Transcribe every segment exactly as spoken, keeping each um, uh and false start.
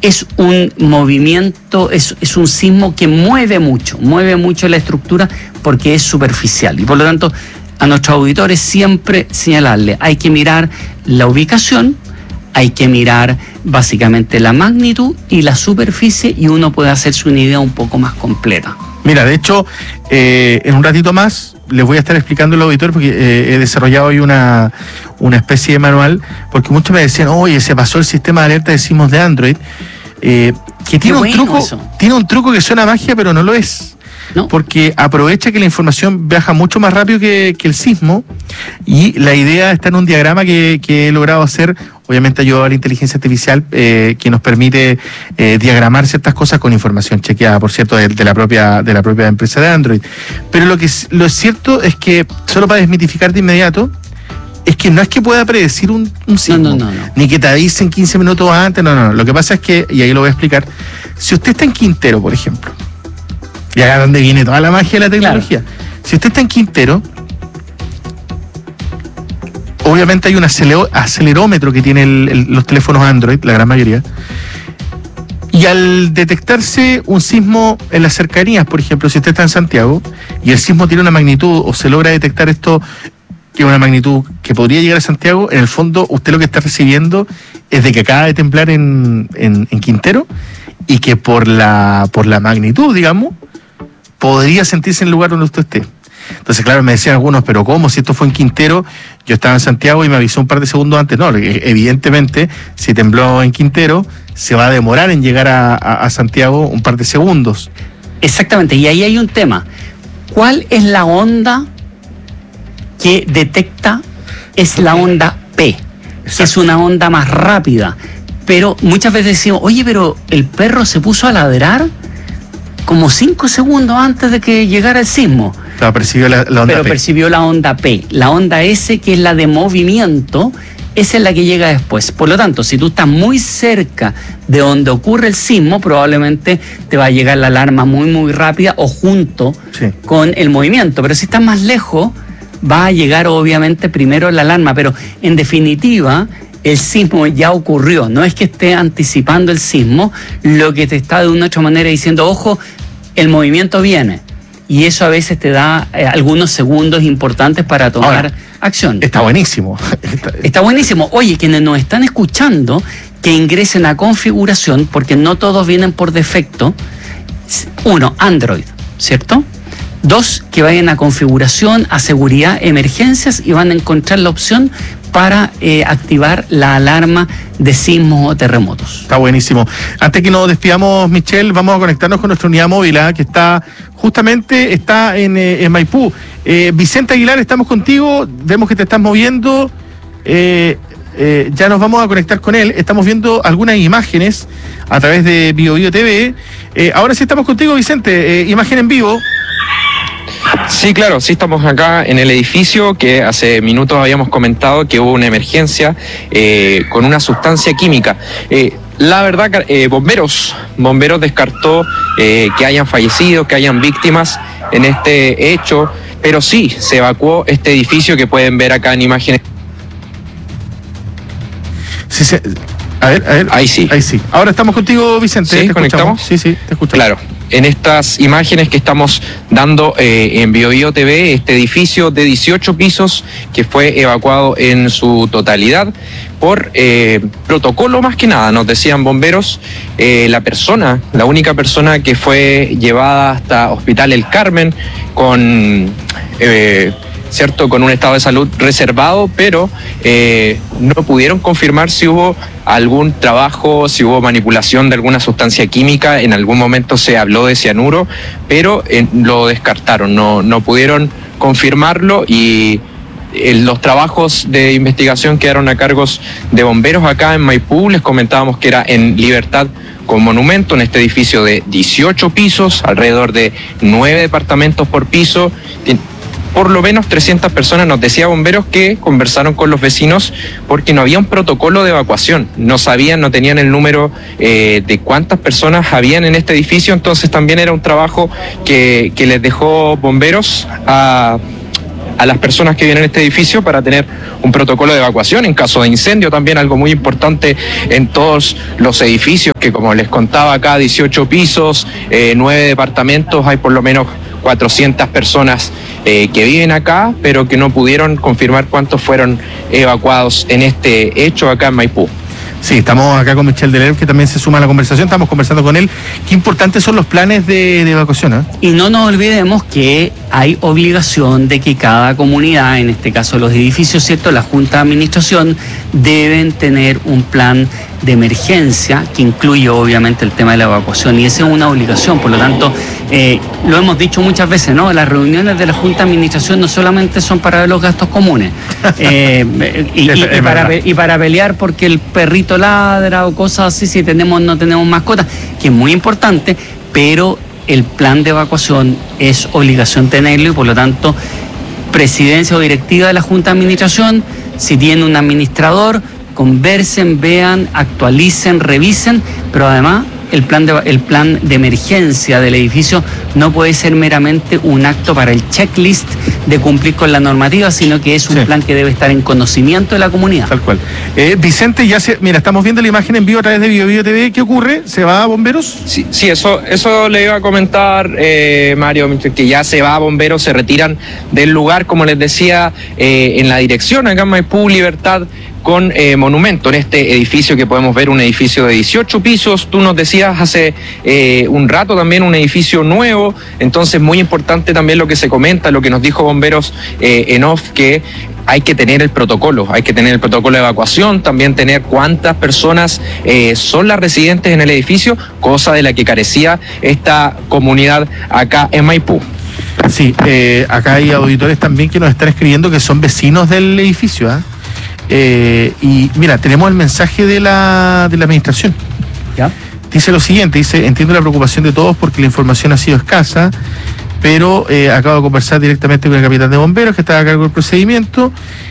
es un movimiento, es, es un sismo que mueve mucho, mueve mucho la estructura porque es superficial. Y por lo tanto, a nuestros auditores siempre señalarle, hay que mirar la ubicación, hay que mirar básicamente la magnitud y la superficie, y uno puede hacerse una idea un poco más completa. Mira, de hecho, eh, en un ratito más les voy a estar explicando a los auditores, porque eh, he desarrollado hoy una, una especie de manual, porque muchos me decían, oye, se pasó el sistema de alerta de sismos de Android, eh, que tiene un, bueno truco, eso. tiene un truco que suena magia, pero no lo es. ¿No? Porque aprovecha que la información viaja mucho más rápido que, que el sismo, y la idea está en un diagrama que, que he logrado hacer, obviamente ayudado a la inteligencia artificial, eh, que nos permite eh, diagramar ciertas cosas con información chequeada, por cierto, de, de la propia de la propia empresa de Android. Pero lo que lo cierto es que, solo para desmitificar de inmediato, es que no es que pueda predecir un, un sismo, no, no, no, no. ni que te avisen quince minutos antes, no, no, no. Lo que pasa es que, y ahí lo voy a explicar, si usted está en Quintero, por ejemplo, y acá donde viene toda la magia de la tecnología. Claro. Si usted está en Quintero, obviamente hay un acelerómetro que tienen el, los teléfonos Android, la gran mayoría, y al detectarse un sismo en las cercanías, por ejemplo, si usted está en Santiago y el sismo tiene una magnitud, o se logra detectar esto, que es una magnitud que podría llegar a Santiago, en el fondo usted lo que está recibiendo es de que acaba de temblar en, en, en Quintero, y que por la, por la magnitud, digamos, podría sentirse en el lugar donde usted esté. Entonces, claro, me decían algunos, pero ¿cómo? Si esto fue en Quintero, yo estaba en Santiago y me avisó un par de segundos antes. No, evidentemente, si tembló en Quintero, se va a demorar en llegar a, a, a Santiago un par de segundos. Exactamente, y ahí hay un tema. ¿Cuál es la onda que detecta? Es la onda P, Exacto. que es una onda más rápida. Pero muchas veces decimos, oye, pero el perro se puso a ladrar como cinco segundos antes de que llegara el sismo. Claro, percibió la, la onda Pero P. percibió la onda P. La onda S, que es la de movimiento, esa es la que llega después. Por lo tanto, si tú estás muy cerca de donde ocurre el sismo, probablemente te va a llegar la alarma muy, muy rápida o junto sí. con el movimiento. Pero si estás más lejos, va a llegar obviamente primero la alarma. Pero en definitiva, el sismo ya ocurrió, no es que esté anticipando el sismo, lo que te está de una u otra manera diciendo, ojo, el movimiento viene. Y eso a veces te da eh, algunos segundos importantes para tomar Ahora, acción. Está buenísimo. Está, está buenísimo. Oye, quienes nos están escuchando, que ingresen a configuración, porque no todos vienen por defecto. Uno, Android, ¿cierto? Dos, que vayan a configuración, a seguridad, emergencias, y van a encontrar la opción para eh, activar la alarma de sismos o terremotos. Está buenísimo. Antes que nos despidamos, Michelle, vamos a conectarnos con nuestra unidad móvil, ¿eh? que está justamente está en, eh, en Maipú. Eh, Vicente Aguilar, estamos contigo, vemos que te estás moviendo, eh, eh, ya nos vamos a conectar con él. Estamos viendo algunas imágenes a través de Bio Bio T V. Eh, ahora sí estamos contigo, Vicente, eh, imagen en vivo. Sí, claro, sí estamos acá en el edificio que hace minutos habíamos comentado que hubo una emergencia eh, con una sustancia química. Eh, la verdad, eh, bomberos, bomberos descartó eh, que hayan fallecido, que hayan víctimas en este hecho, pero sí se evacuó este edificio que pueden ver acá en imágenes. Sí, sí. A ver, a ver. Ahí sí. Ahí sí. Ahora estamos contigo, Vicente. ¿Sí? ¿Te ¿Conectamos? Sí, sí, te escuchamos. Claro. En estas imágenes que estamos dando eh, en Bio Bio T V, este edificio de dieciocho pisos que fue evacuado en su totalidad por eh, protocolo más que nada, nos decían bomberos, eh, la persona, la única persona que fue llevada hasta Hospital El Carmen con... Eh, ¿cierto? Con un estado de salud reservado, pero eh, no pudieron confirmar si hubo algún trabajo, si hubo manipulación de alguna sustancia química. En algún momento se habló de cianuro, pero eh, lo descartaron, no, no pudieron confirmarlo, y eh, los trabajos de investigación quedaron a cargos de bomberos acá en Maipú. Les comentábamos que era en Libertad con Monumento, en este edificio de dieciocho pisos, alrededor de nueve departamentos por piso. Por lo menos trescientas personas, nos decía bomberos, que conversaron con los vecinos porque no había un protocolo de evacuación, no sabían, no tenían el número eh, de cuántas personas habían en este edificio. Entonces también era un trabajo que, que les dejó bomberos a, a las personas que vienen en este edificio para tener un protocolo de evacuación en caso de incendio, también algo muy importante en todos los edificios, que como les contaba acá, dieciocho pisos, eh, nueve departamentos, hay por lo menos cuatrocientas personas eh, que viven acá, pero que no pudieron confirmar cuántos fueron evacuados en este hecho acá en Maipú. Sí, estamos acá con Michel Deler, que también se suma a la conversación, estamos conversando con él. Qué importantes son los planes de, de evacuación, ¿eh? Y no nos olvidemos que hay obligación de que cada comunidad, en este caso los edificios, ¿cierto?, la Junta de Administración, deben tener un plan de emergencia que incluye obviamente el tema de la evacuación, y esa es una obligación. Por lo tanto, eh, lo hemos dicho muchas veces, ¿no? Las reuniones de la Junta de Administración no solamente son para ver los gastos comunes eh, y, y, y, para, y para pelear porque el perrito ladra o cosas así, si tenemos o no tenemos mascotas, que es muy importante, pero el plan de evacuación es obligación tenerlo, y por lo tanto, presidencia o directiva de la Junta de Administración, si tiene un administrador, conversen, vean, actualicen, revisen, pero además el plan de, el plan de emergencia del edificio no puede ser meramente un acto para el checklist de cumplir con la normativa, sino que es un sí. plan que debe estar en conocimiento de la comunidad. Tal cual. Eh, Vicente, ya se, mira, estamos viendo la imagen en vivo a través de Bio Bio T V. ¿Qué ocurre? ¿Se va a bomberos? Sí, sí, eso, eso le iba a comentar, eh, Mario, que ya se va a bomberos, se retiran del lugar, como les decía, eh, en la dirección acá en Maipú, Libertad, con eh, monumento en este edificio que podemos ver, un edificio de dieciocho pisos. Tú nos decías hace eh, un rato también un edificio nuevo, entonces muy importante también lo que se comenta, lo que nos dijo Bomberos eh, en off, que hay que tener el protocolo, hay que tener el protocolo de evacuación, también tener cuántas personas eh, son las residentes en el edificio, cosa de la que carecía esta comunidad acá en Maipú. Sí, eh, acá hay auditores también que nos están escribiendo que son vecinos del edificio, ¿eh? Eh, y mira, tenemos el mensaje de la, de la administración. ¿Ya? Dice lo siguiente, dice: entiendo la preocupación de todos porque la información ha sido escasa, pero eh, acabo de conversar directamente con el capitán de bomberos que estaba a cargo del procedimiento,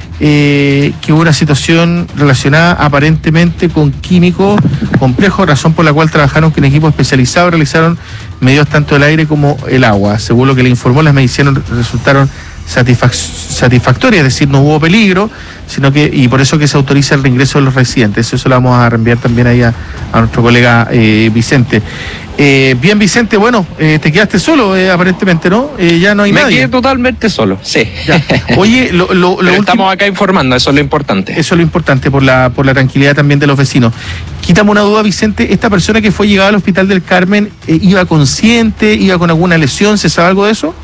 eh, que hubo una situación relacionada aparentemente con químicos complejos, razón por la cual trabajaron con equipos especializados, realizaron medios tanto del aire como el agua. Según lo que le informó, las mediciones resultaron satisfac satisfactorias, es decir, no hubo peligro, sino que, y por eso que se autoriza el reingreso de los residentes. Eso lo vamos a reenviar también ahí a, a nuestro colega eh, Vicente. Eh, bien, Vicente, bueno, eh, te quedaste solo eh, aparentemente, ¿no? Eh, ya no hay Me nadie. Me quedé totalmente solo, sí. Ya. Oye, lo, lo, lo último, estamos acá informando, eso es lo importante. Eso es lo importante, por la, por la tranquilidad también de los vecinos. Quítame una duda, Vicente, ¿esta persona que fue llegada al Hospital del Carmen eh, iba consciente, iba con alguna lesión? ¿Se sabe algo de eso?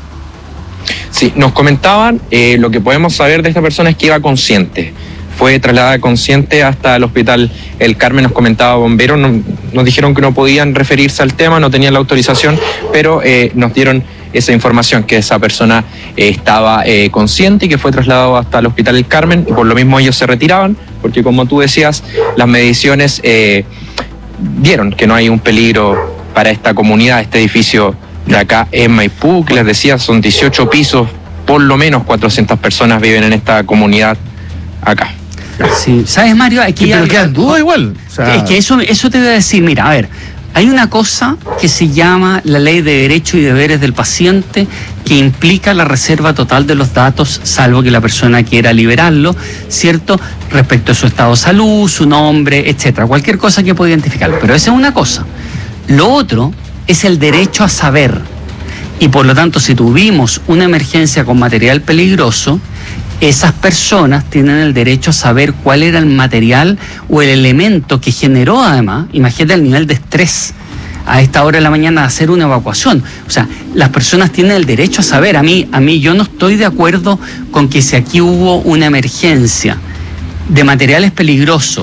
Sí, nos comentaban, eh, lo que podemos saber de esta persona es que iba consciente. Fue trasladada consciente hasta el Hospital El Carmen, nos comentaba Bomberos, no, nos dijeron que no podían referirse al tema, no tenían la autorización, pero eh, nos dieron esa información, que esa persona eh, estaba eh, consciente y que fue trasladado hasta el Hospital El Carmen, y por lo mismo ellos se retiraban, porque como tú decías, las mediciones eh, dieron que no hay un peligro para esta comunidad, este edificio de acá en Maipú, que les decía, son dieciocho pisos, por lo menos cuatrocientas personas viven en esta comunidad acá. Sí, ¿sabes, Mario? Aquí sí, pero hay... quedan dudas igual. O sea... Es que eso, eso te voy a decir, mira, a ver, hay una cosa que se llama la Ley de Derechos y Deberes del Paciente, que implica la reserva total de los datos, salvo que la persona quiera liberarlo, ¿cierto? Respecto a su estado de salud, su nombre, etcétera, cualquier cosa que pueda identificarlo. Pero esa es una cosa. Lo otro es el derecho a saber. Y por lo tanto, si tuvimos una emergencia con material peligroso, esas personas tienen el derecho a saber cuál era el material o el elemento que generó, además, imagínate el nivel de estrés a esta hora de la mañana de hacer una evacuación. O sea, las personas tienen el derecho a saber. A mí, a mí yo no estoy de acuerdo con que si aquí hubo una emergencia de materiales peligrosos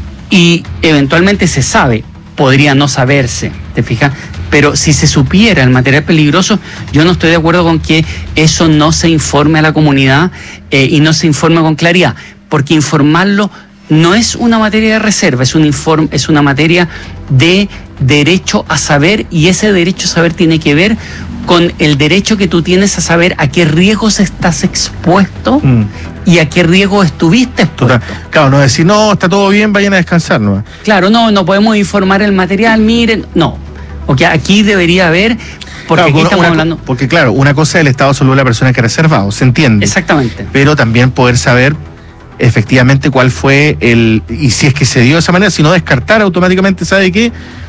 y eventualmente se sabe, podría no saberse, ¿te fijas? Pero si se supiera el material peligroso, yo no estoy de acuerdo con que eso no se informe a la comunidad eh, y no se informe con claridad, porque informarlo no es una materia de reserva, es un informe, es una materia de derecho a saber, y ese derecho a saber tiene que ver con el derecho que tú tienes a saber a qué riesgos estás expuesto mm. y a qué riesgos estuviste expuesto. Claro, no decir, no, está todo bien, vayan a descansar, ¿no? Claro, no, no podemos informar el material, miren, no. Porque aquí debería haber, porque claro, aquí estamos una, hablando... Porque claro, una cosa es el estado de salud de la persona que ha reservado, se entiende. Exactamente. Pero también poder saber efectivamente cuál fue el, y si es que se dio de esa manera, si no descartar automáticamente, ¿sabe qué?